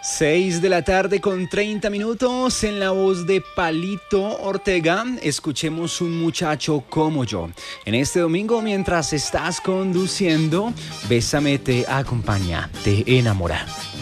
6 de la tarde con 30 minutos en la voz de Palito Ortega. Escuchemos Un muchacho como yo. En este domingo, mientras estás conduciendo, Bésame te acompaña, te enamora.